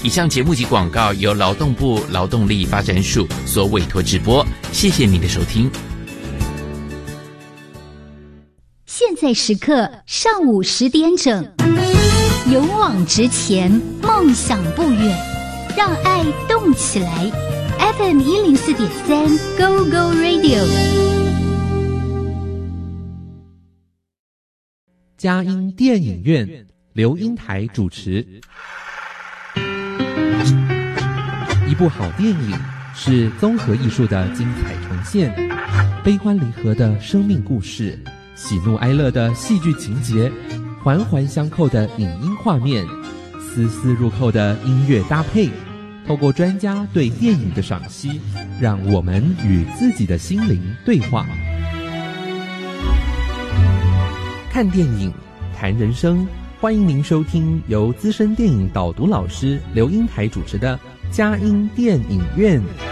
以上节目及广告由劳动部劳动力发展署所委托直播，谢谢您的收听。 现在时刻上午10点整，勇往直前，梦想不远，让爱动起来。FM 104.3 Go Go Radio。 佳音电影院，刘英台主持。一部好电影是综合艺术的精彩呈现，悲欢离合的生命故事，喜怒哀乐的戏剧情节，环环相扣的影音画面，丝丝入扣的音乐搭配，透过专家对电影的赏析，让我们与自己的心灵对话。看电影，谈人生，欢迎您收听由资深电影导读老师刘英台主持的佳音电影院。